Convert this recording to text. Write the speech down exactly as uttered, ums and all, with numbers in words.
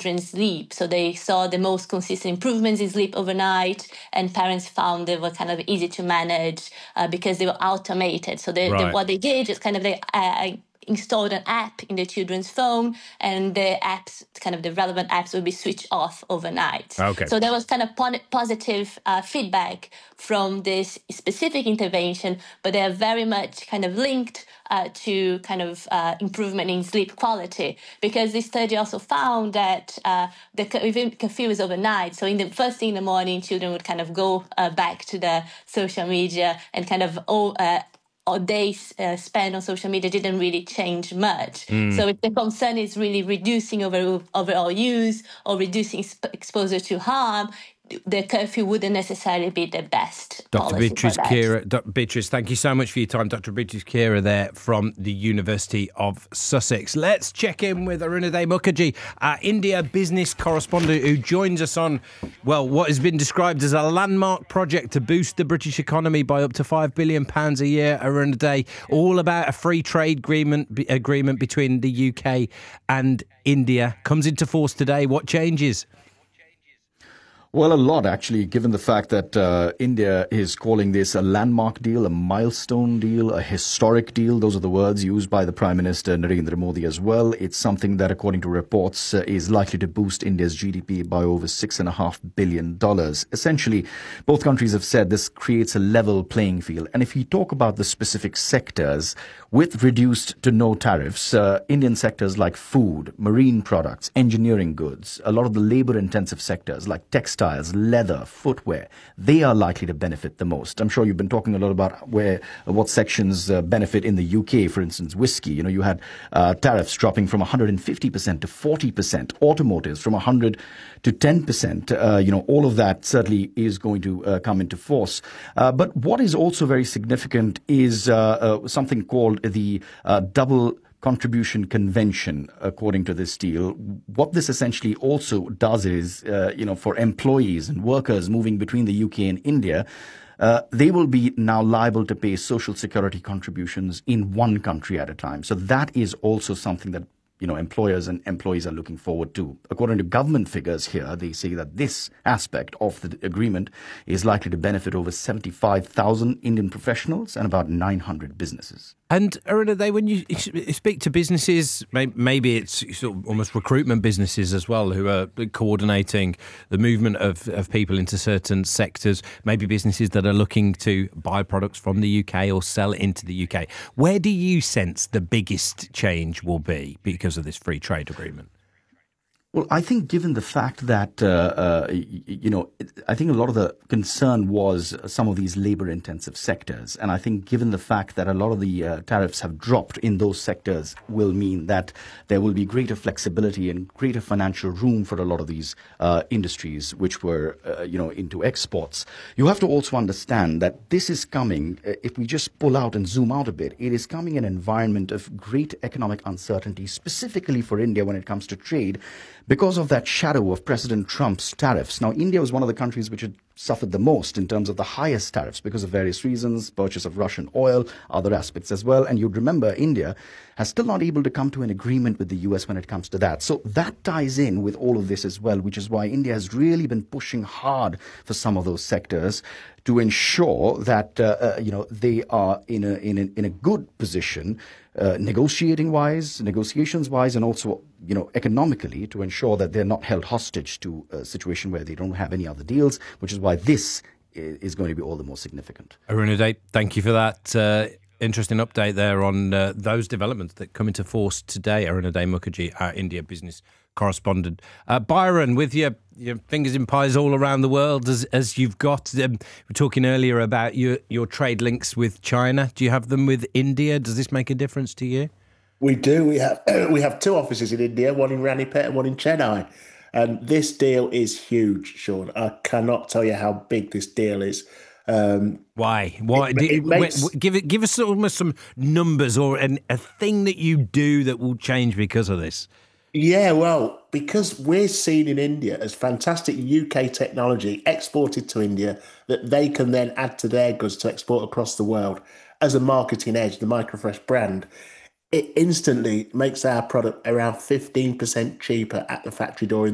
children's sleep. So they saw the most consistent improvements in sleep overnight, and parents found they were kind of easy to manage uh, because they were automated. So they, they, Right. what they did is kind of they uh, installed an app in the children's phone, and the apps, kind of the relevant apps, would be switched off overnight. Okay. So there was kind of pon- positive uh, feedback from this specific intervention, but they are very much kind of linked uh, to kind of uh, improvement in sleep quality, because this study also found that uh, the cu- even curfew was overnight. So in the first thing in the morning, children would kind of go uh, back to the social media, and kind of all. Uh, or days uh, spent on social media didn't really change much. Mm. So if the concern is really reducing over, overall use or reducing sp- exposure to harm, the curfew wouldn't necessarily be the best Doctor policy Beatrice for that. Kira, Doctor Beatrice, thank you so much for your time. Doctor Beatrice Kira there from the University of Sussex. Let's check in with Arunadhay Mukherjee, our India business correspondent, who joins us on, well, what has been described as a landmark project to boost the British economy by up to five billion pounds a year. Arunadhay, all about a free trade agreement, agreement between the U K and India. Comes into force today. What changes? Well, a lot, actually, given the fact that uh, India is calling this a landmark deal, a milestone deal, a historic deal. Those are the words used by the Prime Minister Narendra Modi as well. It's something that, according to reports, uh, is likely to boost India's G D P by over six point five billion dollars. Essentially, both countries have said this creates a level playing field. And if you talk about the specific sectors, with reduced to no tariffs, uh, Indian sectors like food, marine products, engineering goods, a lot of the labor-intensive sectors like textiles, leather, footwear, they are likely to benefit the most. I'm sure you've been talking a lot about where what sections uh, benefit in the U K, for instance, whiskey. You know, you had uh, tariffs dropping from one hundred fifty percent to forty percent, automotives from one hundred to ten percent. Uh, you know, all of that certainly is going to uh, come into force. Uh, but what is also very significant is uh, uh, something called the uh, double contribution convention. According to this deal, what this essentially also does is, uh, you know, for employees and workers moving between the U K and India, uh, they will be now liable to pay social security contributions in one country at a time. So that is also something that, you know, employers and employees are looking forward to. According to government figures here, they say that this aspect of the agreement is likely to benefit over seventy-five thousand Indian professionals and about nine hundred businesses. And Arunadhay, when you speak to businesses, maybe it's sort of almost recruitment businesses as well, who are coordinating the movement of, of people into certain sectors, maybe businesses that are looking to buy products from the U K or sell into the U K. Where do you sense the biggest change will be because of this free trade agreement? Well, I think given the fact that, uh, uh, you know, I think a lot of the concern was some of these labor-intensive sectors. And I think given the fact that a lot of the uh, tariffs have dropped in those sectors will mean that there will be greater flexibility and greater financial room for a lot of these uh, industries which were, uh, you know, into exports. You have to also understand that this is coming, uh, if we just pull out and zoom out a bit, it is coming in an environment of great economic uncertainty, specifically for India when it comes to trade, because of that shadow of President Trump's tariffs. Now, India was one of the countries which had suffered the most in terms of the highest tariffs because of various reasons, purchase of Russian oil, other aspects as well. And you'd remember India has still not able to come to an agreement with the U S when it comes to that. So that ties in with all of this as well, which is why India has really been pushing hard for some of those sectors to ensure that, uh, uh, you know, they are in a, in a, in a good position, uh, negotiating wise, negotiations wise, and also, you know, economically, to ensure that they're not held hostage to a situation where they don't have any other deals, which is why this is going to be all the more significant. Arunadhay, thank you for that uh, interesting update there on uh, those developments that come into force today. Arunadhay Mukherjee, our India business correspondent. Uh, Byron, with your, your fingers in pies all around the world, as as you've got, um, we were talking earlier about your, your trade links with China. Do you have them with India? Does this make a difference to you? We do. We have we have two offices in India, one in Ranipet and one in Chennai. And this deal is huge, Sean. I cannot tell you how big this deal is. Um, Why? Why? It, do, it makes, give it. Give us almost some numbers or an, a thing that you do that will change because of this. Yeah, well, because we're seen in India as fantastic U K technology exported to India that they can then add to their goods to export across the world as a marketing edge, the Microfresh brand, it instantly makes our product around fifteen percent cheaper at the factory door in